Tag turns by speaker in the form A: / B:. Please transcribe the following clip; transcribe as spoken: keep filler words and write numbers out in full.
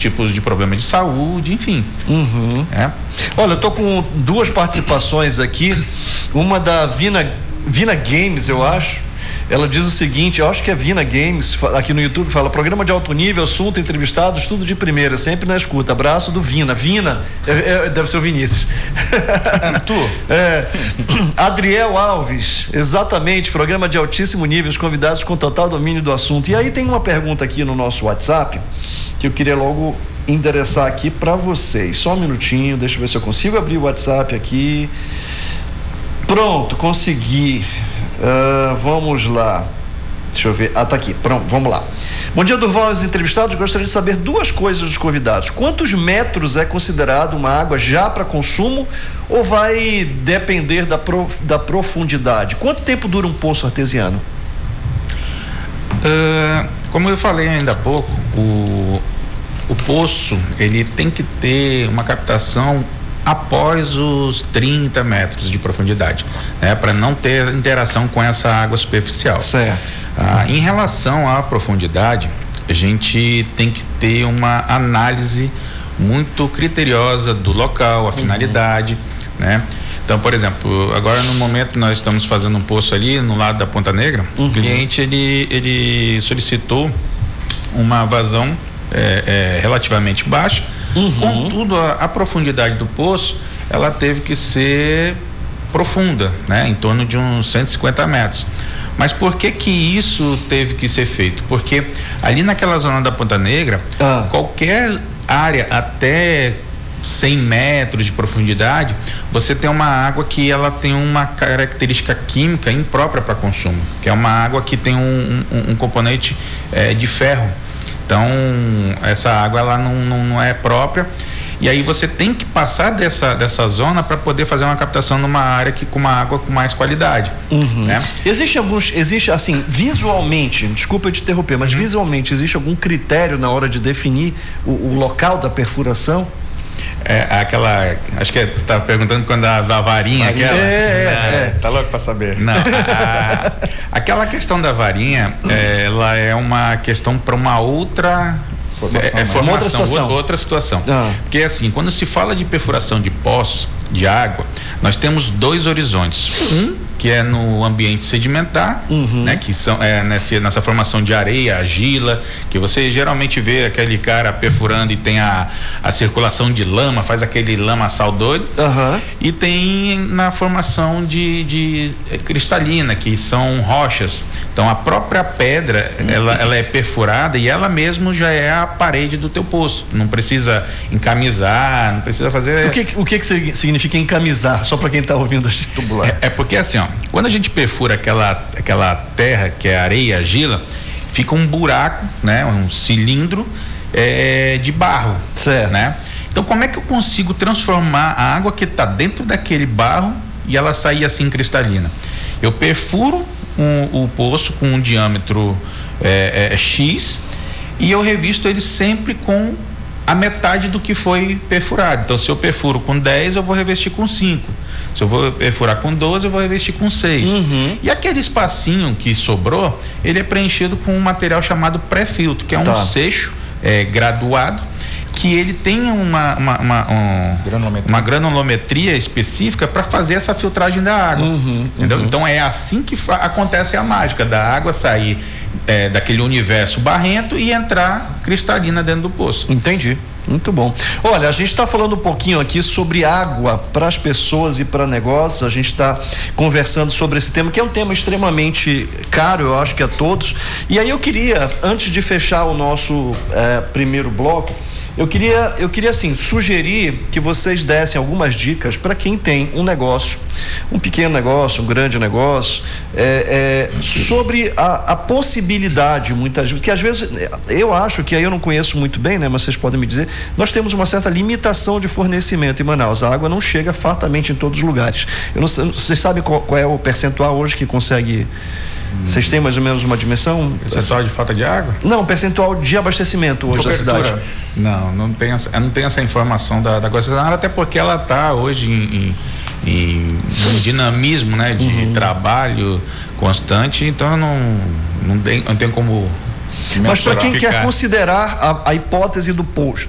A: tipos de problemas de saúde, enfim.
B: Uhum.
A: É.
B: Olha, eu tô com duas participações aqui, uma da Vina, Vina Games, eu acho. Ela diz o seguinte, eu acho que é Vina Games, aqui no YouTube, fala: programa de alto nível, assunto, entrevistados, tudo de primeira, sempre na escuta. Abraço do Vina. Vina, é, é, deve ser o Vinícius.
A: É, tu?
B: É. Adriel Alves, exatamente, programa de altíssimo nível, os convidados com total domínio do assunto. E aí tem uma pergunta aqui no nosso WhatsApp, que eu queria logo endereçar aqui para vocês. Só um minutinho, deixa eu ver se eu consigo abrir o WhatsApp aqui. Pronto, consegui. Uh, vamos lá. Deixa eu ver. Ah, tá aqui. Pronto, vamos lá. Bom dia, Durval e os entrevistados. Gostaria de saber duas coisas dos convidados. Quantos metros é considerado uma água já para consumo ou vai depender da, pro, da profundidade? Quanto tempo dura um poço artesiano?
A: Uh, como eu falei ainda há pouco, o, o poço, ele tem que ter uma captação após os trinta metros de profundidade, né, para não ter interação com essa água superficial.
B: Certo.
A: Ah, em relação à profundidade, a gente tem que ter uma análise muito criteriosa do local, a finalidade, uhum. né? Então, por exemplo, agora no momento nós estamos fazendo um poço ali no lado da Ponta Negra. Uhum. O cliente ele, ele solicitou uma vazão é, é, relativamente baixa. Uhum. Contudo, a, a profundidade do poço, ela teve que ser profunda, né? Em torno de uns cento e cinquenta metros. Mas por que que isso teve que ser feito? Porque ali naquela zona da Ponta Negra, ah. qualquer área até cem metros de profundidade, você tem uma água que ela tem uma característica química imprópria para consumo, que é uma água que tem um, um, um componente é, de ferro. Então, essa água ela não, não, não é própria, e aí você tem que passar dessa, dessa zona para poder fazer uma captação numa área que, com uma água com mais qualidade.
B: Uhum.
A: Né?
B: Existe alguns, existe assim, visualmente, desculpa eu te interromper, mas uhum. visualmente existe algum critério na hora de definir o, o local da perfuração?
A: É, aquela, acho que você é, estava perguntando quando a, a varinha,
B: varinha
A: aquela.
B: É, é, é,
C: tá louco para saber.
A: Não, a, a, aquela questão da varinha, é, ela é uma questão para uma outra formação, é, é formação,
B: uma outra situação.
A: Outra situação.
B: Ah.
A: Porque assim, quando se fala de perfuração de poços de água, nós temos dois horizontes. Um que é no ambiente sedimentar, uhum. né, que são é, nessa, nessa formação de areia, argila, que você geralmente vê aquele cara perfurando e tem a, a circulação de lama, faz aquele lamaçal doido,
B: uhum.
A: e tem na formação de, de é, cristalina, que são rochas. Então a própria pedra, ela, ela é perfurada e ela mesmo já é a parede do teu poço, não precisa encamisar, não precisa fazer...
B: O que, o que, que significa encamisar, só para quem está ouvindo a tubular?
A: É, é porque assim, ó, quando a gente perfura aquela, aquela terra que é areia, argila, fica um buraco, né, um cilindro é, de barro,
B: certo,
A: né? Então como é que eu consigo transformar a água que está dentro daquele barro e ela sair assim cristalina? Eu perfuro um, o poço com um diâmetro é, é, X e eu revisto ele sempre com a metade do que foi perfurado. Então se eu perfuro com dez, eu vou revestir com cinco. Se eu vou perfurar com doze, eu vou revestir com seis. Uhum. E aquele espacinho que sobrou, ele é preenchido com um material chamado pré-filtro, que é um tá. seixo é, graduado, que ele tem uma, uma, uma, um, granulometria. uma granulometria específica para fazer essa filtragem da água. Uhum, entendeu? Uhum. Então é assim que fa- acontece a mágica da água sair é, daquele universo barrento e entrar cristalina dentro do poço.
B: Entendi. Muito bom. Olha, a gente está falando um pouquinho aqui sobre água para as pessoas e para negócios. A gente está conversando sobre esse tema, que é um tema extremamente caro, eu acho que a todos. E aí eu queria, antes de fechar o nosso eh, primeiro bloco, eu queria, eu queria assim, sugerir que vocês dessem algumas dicas para quem tem um negócio, um pequeno negócio, um grande negócio, é, é, sobre a, a possibilidade, muitas vezes, que às vezes, eu acho que aí eu não conheço muito bem, né, mas vocês podem me dizer, nós temos uma certa limitação de fornecimento em Manaus. A água não chega fartamente em todos os lugares. Eu não sei, vocês sabem qual, qual é o percentual hoje que consegue... Vocês têm mais ou menos uma dimensão?
A: Percentual de falta de água?
B: Não, percentual de abastecimento hoje da cidade.
A: Não, não tem essa, não tem essa informação da, da concessionária, até porque ela está hoje em, em, em um dinamismo, né, de uhum. trabalho constante, então não, não, tem, não tem como...
B: Mas para quem quer considerar a, a hipótese do poço,